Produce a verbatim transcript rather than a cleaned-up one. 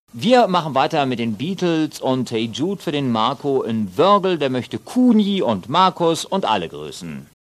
Wir machen weiter mit den Beatles und Hey Jude für den Marco in Wörgl. Der möchte Kuni und Markus und alle grüßen.